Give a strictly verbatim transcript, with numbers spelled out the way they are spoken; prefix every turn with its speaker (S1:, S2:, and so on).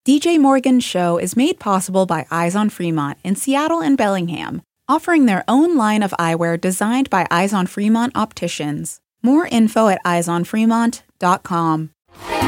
S1: D J Morgan's show is made possible by Eyes on Fremont in Seattle and Bellingham, offering their own line of eyewear designed by Eyes on Fremont opticians. More info at eyes on fremont dot com.